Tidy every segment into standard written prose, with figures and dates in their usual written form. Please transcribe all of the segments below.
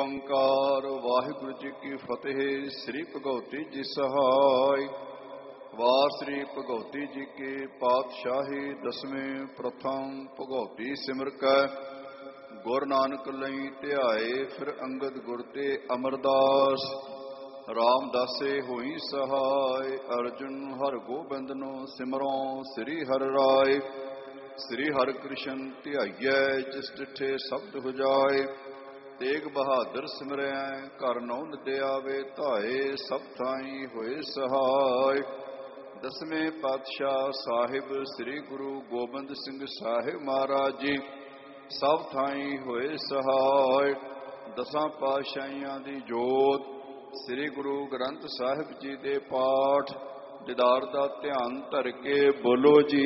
ਓਂਕਾਰ ਵਾਹਿਗੁਰੂ ਜੀ ਕੀ ਫਤਿਹ। ਸ੍ਰੀ ਭਗਉਤੀ ਜੀ ਸਹਾਇ। ਵਾਰ ਸ੍ਰੀ ਭਗਉਤੀ ਜੀ ਕੀ ਪਾਤਸ਼ਾਹੀ। ਦਸਵੇਂ ਪ੍ਰਥਮ ਭਗਉਤੀ ਸਿਮਰ ਕੈ ਗੁਰ ਨਾਨਕ ਲਈ ਧਿਆਏ। ਫਿਰ ਅੰਗਦ ਗੁਰ ਤੇ ਅਮਰਦਾਸ ਰਾਮਦਾਸੇ ਹੋਈ ਸਹਾਇ। ਅਰਜੁਨ ਹਰ ਗੋਬਿੰਦ ਨੂੰ ਸਿਮਰੋਂ ਸ੍ਰੀ ਹਰਿ ਰਾਏ। ਸ੍ਰੀ ਹਰਿ ਕ੍ਰਿਸ਼ਨ ਧਿਆਈਐ ਜਿਸ ਡਿਠੇ ਸਬਦ ਹੋ ਜਾਏ। ਤੇਗ ਬਹਾਦਰ ਸਿਮਰੈ ਘਰ ਨੌ ਨਿਦੇ ਆਵੇ ਧਾਏ। ਸਭ ਥਾਈ ਹੋਏ ਸਹਾਇ। ਦਸਵੇਂ ਪਾਤਸ਼ਾਹ ਸਾਹਿਬ ਸ੍ਰੀ ਗੁਰੂ ਗੋਬਿੰਦ ਸਿੰਘ ਸਾਹਿਬ ਮਹਾਰਾਜ ਜੀ ਸਭ ਥਾਈ ਹੋਏ ਸਹਾਇ। ਦਸਾਂ ਪਾਤਸ਼ਾਹੀਆਂ ਦੀ ਜੋਤ ਸ੍ਰੀ ਗੁਰੂ ਗ੍ਰੰਥ ਸਾਹਿਬ ਜੀ ਦੇ ਪਾਠ ਦੀਦਾਰ ਦਾ ਧਿਆਨ ਧਰ ਕੇ ਬੋਲੋ ਜੀ।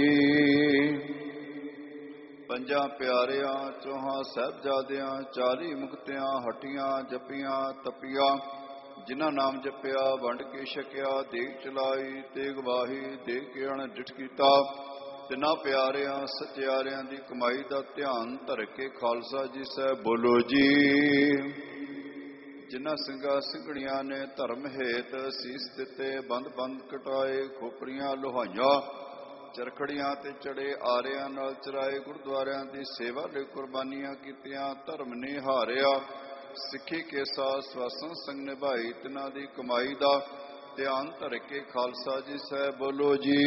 ਪੰਜਾਂ ਪਿਆਰਿਆਂ ਚੌਹਾਂ ਸਾਹਿਬਜ਼ਾਦਿਆਂ 40 ਮੁਕਤਿਆਂ ਹਟੀਆਂ ਜਪੀਆਂ ਤਪੀਆਂ। ਜਿਨ੍ਹਾਂ ਨਾਮ ਜਪਿਆ ਵੰਡ ਕੇ ਛਕਿਆ ਦੇਗ ਚਲਾਈ ਤੇਗ ਵਾਹੀ ਦੇਗ ਕੇ ਅਣ ਡਿਠ ਕੀਤਾ। ਤਿੰਨਾਂ ਪਿਆਰਿਆਂ ਸਚਿਆਰਿਆਂ ਦੀ ਕਮਾਈ ਦਾ ਧਿਆਨ ਧਰ ਕੇ ਖਾਲਸਾ ਜੀ ਸਾਹਿਬ ਬੋਲੋ ਜੀ। ਜਿਨ੍ਹਾਂ ਸਿੰਘਾਂ ਸਿੰਘਣੀਆਂ ਨੇ ਧਰਮ ਹੇਤ ਸੀਸ ਦਿੱਤੇ ਬੰਦ ਬੰਦ ਕਟਾਏ ਖੋਪਰੀਆਂ ਲੋਹਾਈਆਂ ਚਰਖੜੀਆਂ ਤੇ ਚੜੇ ਆਰਿਆਂ ਨਾਲ ਚਰਾਏ। ਗੁਰਦੁਆਰਿਆਂ ਦੀ ਸੇਵਾ ਲਈ ਕੁਰਬਾਨੀਆਂ ਕੀਤੀਆਂ ਧਰਮ ਨੇ ਹਾਰਿਆ। ਸਿੱਖੀ ਕੇਸਾ ਸਵਾਸਾਂ ਸੰਗ ਨਿਭਾਈ। ਤਿਨਾਂ ਦੀ ਕਮਾਈ ਦਾ ਧਿਆਨ ਧਰ ਕੇ ਖਾਲਸਾ ਜੀ ਸਾਹਿਬ ਬੋਲੋ ਜੀ।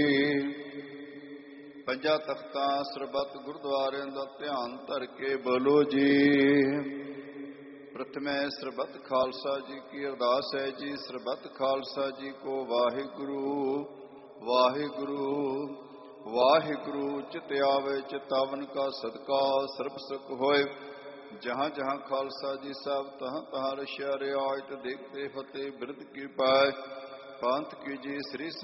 ਪੰਜਾਂ ਤਖਤਾਂ ਸਰਬੱਤ ਗੁਰਦੁਆਰਿਆਂ ਦਾ ਧਿਆਨ ਧਰ ਕੇ ਬੋਲੋ ਜੀ। ਪ੍ਰਥਮੇ ਸਰਬੱਤ ਖਾਲਸਾ ਜੀ ਕੀ ਅਰਦਾਸ ਹੈ ਜੀ। ਸਰਬੱਤ ਖਾਲਸਾ ਜੀ ਕੋ ਵਾਹਿਗੁਰੂ ਵਾਹਿਗੁਰੂ ਵਾਹਿਗੁਰੂ। ਚਿਤ ਆਵੇ ਚਿਤਾਵਨ ਕਾ ਸਦਕਾ ਸਰਬ ਸੁਖ ਹੋਏ। ਜਹਾਂ ਜਹਾਂ ਖਾਲਸਾ ਜੀ ਸਾਹਿਬ ਤਹਾਂ ਤਹਾਂ ਰਸ਼ਿਆ ਰਿਆਇਤ ਦੇਖਦੇ ਫਤਿਹ ਬਿਰਧ ਕੀ ਪਾਏ। ਪੰਥ ਕੀ ਜੀ ਸ੍ਰੀ